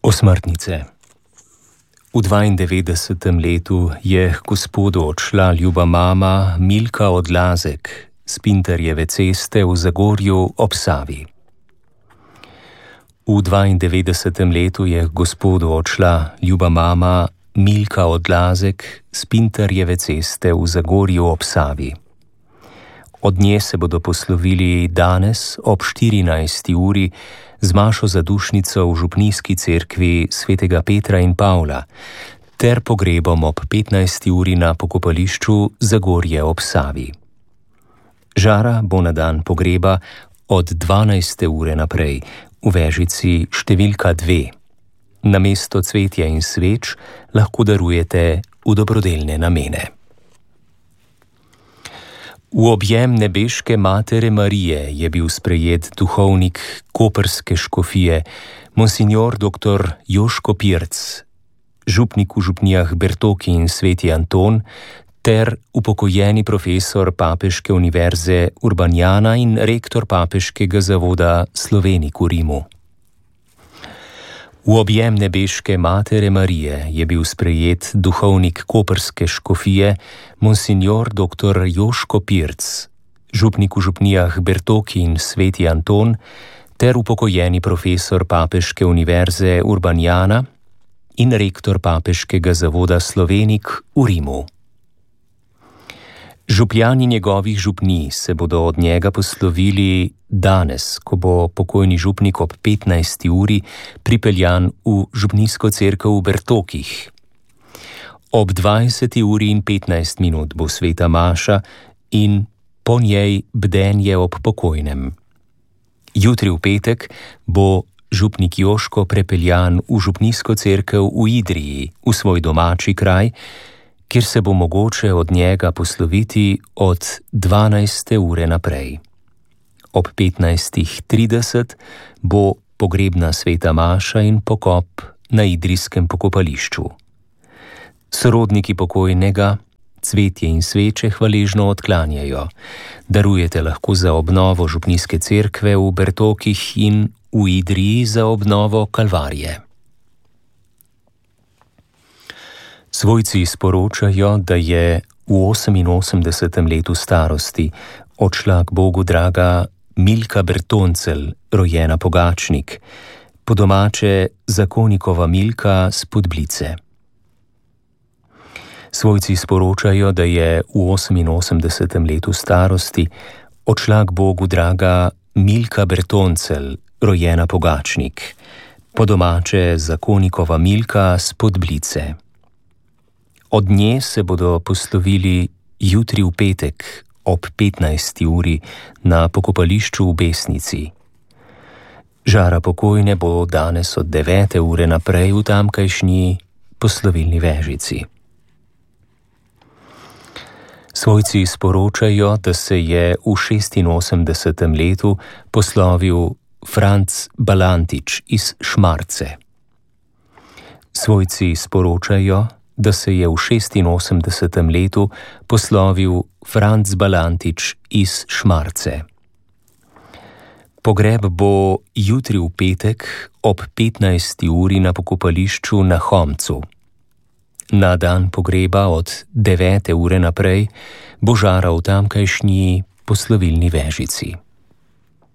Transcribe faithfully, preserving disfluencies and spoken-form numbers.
Osmrtnice. V dvaindevetdesetem letu je k Gospodu odšla ljuba mama Milka Odlazek z Pintarjeve ceste v Zagorju ob Savi. V dvaindevetdesetem letu je k Gospodu odšla ljuba mama Milka Odlazek z Pintarjeve ceste v Zagorju ob Savi. Od nje se bodo poslovili danes ob štirinajsti uri z mašo zadušnico v župnijski cerkvi svetega Petra in Pavla ter pogrebom ob petnajsti uri na pokopališču Zagorje ob Savi. Žara bo na dan pogreba od dvanajste ure naprej v vežici številka dve. Namesto cvetja in sveč lahko darujete v dobrodelne namene. V objem nebeške Matere Marije je bil sprejet duhovnik koprske škofije, monsignor doktor Joško Pirc, župnik v župnijah Bertoki in Sveti Anton ter upokojeni profesor Papeške univerze Urbanjana in rektor Papeškega zavoda Slovenik v Rimu. V objem nebeške Matere Marije je bil sprejet duhovnik koprske škofije, monsignor doktor Joško Pirc, župnik v župnijah Bertoki in Sveti Anton ter upokojeni profesor Papeške univerze Urbanjana in rektor Papeškega zavoda Slovenik v Rimu. Župljani njegovih župnij se bodo od njega poslovili danes, ko bo pokojni župnik ob petnajsti uri pripeljan v župnijsko cerkev v Bertokih. Ob dvajseti uri in petnajst minut bo sveta maša in po njej bdenje ob pokojnem. Jutri v petek bo župnik Joško prepeljan v župnijsko cerkev v Idriji, v svoj domači kraj, kjer se bo mogoče od njega posloviti od dvanajste ure naprej. Ob petnajstih trideset bo pogrebna sveta maša in pokop na idrijskem pokopališču. Sorodniki pokojnega cvetje in sveče hvaležno odklanjajo. Darujete lahko za obnovo župnijske cerkve v Bertokih in v Idriji za obnovo Kalvarije. Svojci sporočajo, da je v oseminosemdesetem letu starosti odšla k Bogu draga Milka Bertoncelj, rojena Pogačnik, po domače zakonikova Milka s Podblice. Svojci sporočajo, da je v oseminosemdesetem letu starosti odšla k Bogu draga Milka Bertoncelj, rojena Pogačnik, po domače zakonikova Milka s Podblice. Od nje se bodo poslovili jutri v petek ob petnajsti uri na pokopališču v Besnici. Žara pokojne bo danes od devete ure naprej v tamkajšnji poslovilni vežici. Svojci sporočajo, da se je v šestinosemdesetem letu poslovil Franc Balantič iz Šmarce. Svojci sporočajo, da se je v šestinosemdesetem letu poslovil Franc Balantič iz Šmarce. Pogreb bo jutri v petek ob petnajsti uri na pokopališču na Homcu. Na dan pogreba od devete ure naprej bo žara v tamkajšnji poslovilni vežici.